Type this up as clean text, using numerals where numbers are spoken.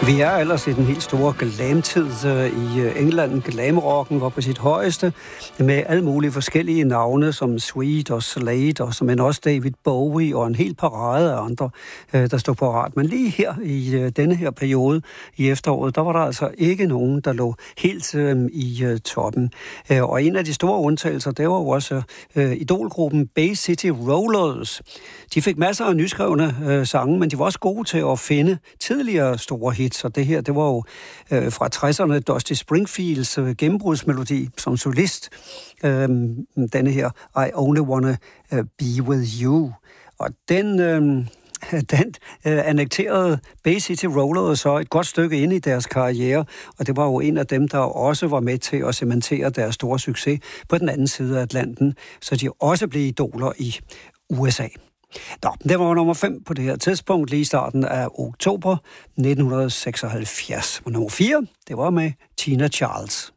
Vi er ellers i den helt store glamtid i England. Glamrocken var på sit højeste med alle mulige forskellige navne som Sweet og Slade, og men også David Bowie og en hel parade af andre, der stod på ret. Men lige her i denne her periode i efteråret, der var der altså ikke nogen, der lå helt i toppen. Og en af de store undtagelser, det var jo også idolgruppen Bay City Rollers. De fik masser af nyskrevne sange, men de var også gode til at finde tidligere store hits. Så det her, det var jo fra 60'erne Dusty Springfields gennembrudsmelodi som solist. Denne her, I Only Wanna Be With You. Og den annekterede Bay City Rollers så et godt stykke ind i deres karriere, og det var jo en af dem, der også var med til at cementere deres store succes på den anden side af Atlanten, så de også blev idoler i USA. Nå, det var nummer 5 på det her tidspunkt, lige i starten af oktober 1976. Og nummer 4, det var med Tina Charles.